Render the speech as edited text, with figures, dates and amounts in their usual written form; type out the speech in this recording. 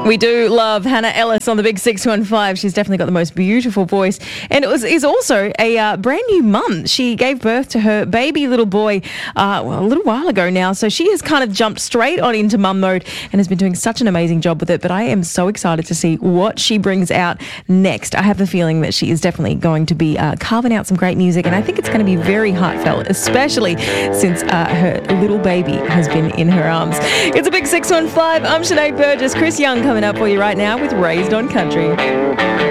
We do love Hannah Ellis on the Big 615. She's definitely got the most beautiful voice, and is also a brand new mum. She gave birth to her baby little boy a little while ago now, so she has kind of jumped straight on into mum mode and has been doing such an amazing job with it. But I am so excited to see what she brings out next. I have the feeling that she is definitely going to be carving out some great music, and I think it's going to be very heartfelt, especially since her little baby has been in her arms. It's a Big 615. I'm Sinead Burgess. Chris Young coming up for you right now with Raised on Country.